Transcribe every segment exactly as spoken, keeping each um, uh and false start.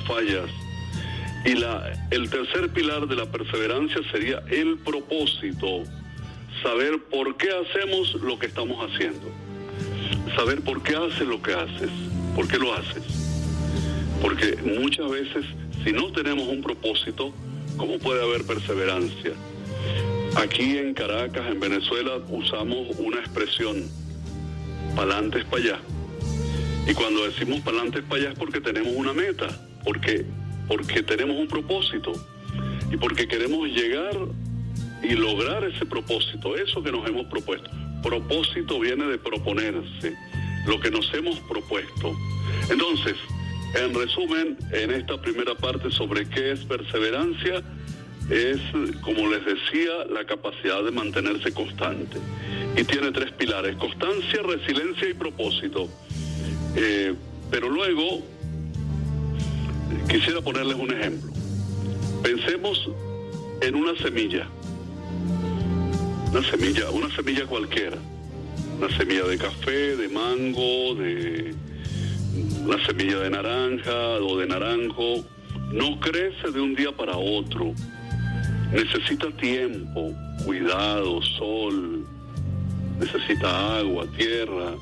las fallas. Y la, el tercer pilar de la perseverancia sería el propósito. Saber por qué hacemos lo que estamos haciendo. Saber por qué haces lo que haces. ¿Por qué lo haces? Porque muchas veces, si no tenemos un propósito, ¿cómo puede haber perseverancia? Aquí en Caracas, en Venezuela, usamos una expresión, pa'lantes para allá. Y cuando decimos pa'lantes para allá es porque tenemos una meta, porque, porque tenemos un propósito y porque queremos llegar y lograr ese propósito, eso que nos hemos propuesto. Propósito viene de proponerse, lo que nos hemos propuesto. Entonces, en resumen, en esta primera parte sobre qué es perseverancia, es, como les decía, la capacidad de mantenerse constante. Y tiene tres pilares: constancia, resiliencia y propósito. Eh, pero luego, quisiera ponerles un ejemplo. Pensemos en una semilla. Una semilla, una semilla cualquiera. Una semilla de café, de mango, de una semilla de naranja o de naranjo. No crece de un día para otro. Necesita tiempo, cuidado, sol, necesita agua, tierra,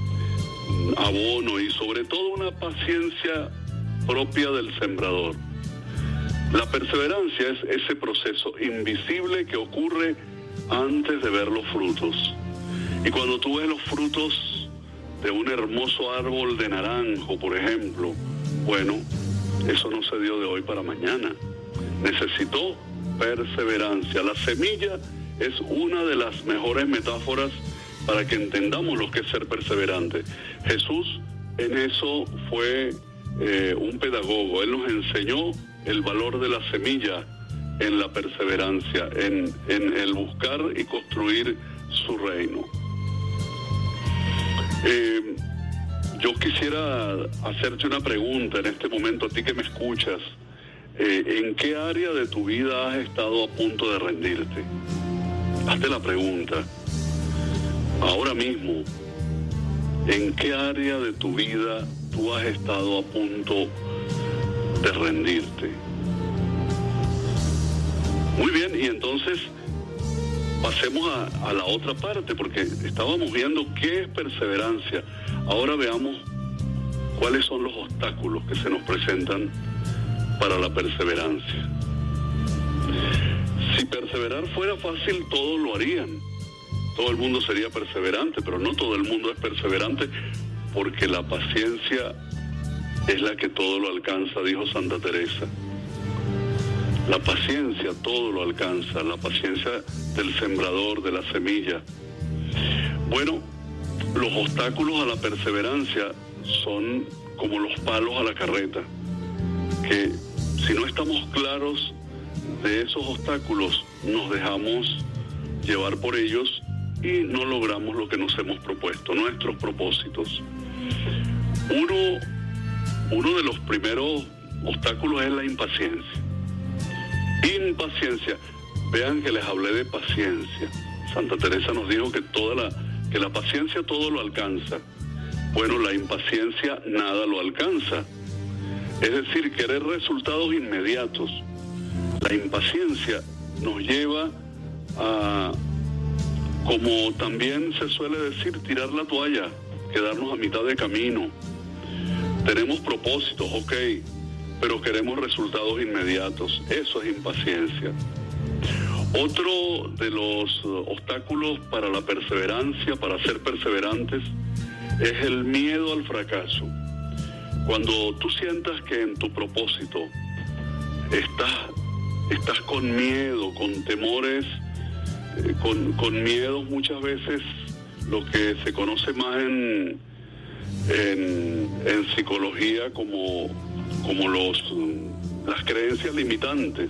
abono y sobre todo una paciencia propia del sembrador. La perseverancia es ese proceso invisible que ocurre antes de ver los frutos. Y cuando tú ves los frutos de un hermoso árbol de naranjo, por ejemplo, bueno, eso no se dio de hoy para mañana. Necesitó perseverancia. La semilla es una de las mejores metáforas para que entendamos lo que es ser perseverante. Jesús en eso fue eh, un pedagogo. Él nos enseñó el valor de la semilla en la perseverancia, en, en el buscar y construir su reino. Eh, yo quisiera hacerte una pregunta en este momento, a ti que me escuchas. Eh, ¿En qué área de tu vida has estado a punto de rendirte? Hazte la pregunta. Ahora mismo, ¿en qué área de tu vida tú has estado a punto de rendirte? Muy bien, y entonces pasemos a, a la otra parte, porque estábamos viendo qué es perseverancia. Ahora veamos cuáles son los obstáculos que se nos presentan para la perseverancia. Si perseverar fuera fácil, todos lo harían. Todo el mundo sería perseverante, pero no todo el mundo es perseverante, porque la paciencia es la que todo lo alcanza, dijo Santa Teresa. La paciencia todo lo alcanza, la paciencia del sembrador, de la semilla. Bueno, los obstáculos a la perseverancia son como los palos a la carreta, que si no estamos claros de esos obstáculos, nos dejamos llevar por ellos y no logramos lo que nos hemos propuesto, nuestros propósitos. Uno, uno de los primeros obstáculos es la impaciencia. Impaciencia. Vean que les hablé de paciencia. Santa Teresa nos dijo que toda la, que la paciencia todo lo alcanza. Bueno, la impaciencia nada lo alcanza. Es decir, querer resultados inmediatos. La impaciencia nos lleva a, como también se suele decir, tirar la toalla, quedarnos a mitad de camino. Tenemos propósitos, ok, pero queremos resultados inmediatos. Eso es impaciencia. Otro de los obstáculos para la perseverancia, para ser perseverantes, es el miedo al fracaso. Cuando tú sientas que en tu propósito estás, estás con miedo, con temores, eh, con, con miedos muchas veces, lo que se conoce más en, en, en psicología como, como los, las creencias limitantes,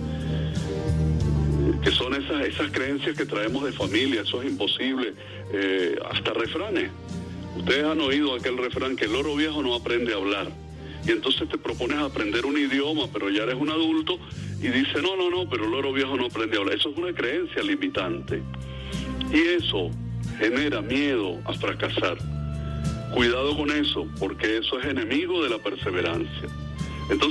que son esas, esas creencias que traemos de familia, eso es imposible, eh, hasta refranes. Ustedes han oído aquel refrán que el loro viejo no aprende a hablar, y entonces te propones aprender un idioma, pero ya eres un adulto y dices, no, no, no, pero el loro viejo no aprende a hablar. Eso es una creencia limitante y eso genera miedo a fracasar. Cuidado con eso, porque eso es enemigo de la perseverancia.